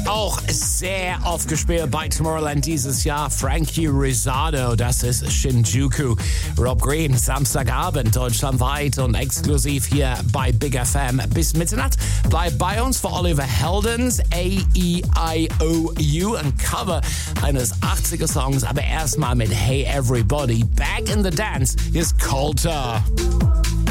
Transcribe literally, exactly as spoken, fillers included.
Auch sehr oft gespielt bei Tomorrowland dieses Jahr. Frankie Rizzardo, das ist Shinjuku. Rob Green, Samstagabend, deutschlandweit und exklusiv hier bei Big F M bis Mitternacht. Bleibt bei uns für Oliver Heldens A E I O U, ein Cover eines achtziger-Songs, aber erstmal mit Hey Everybody. Back in the Dance ist Colter.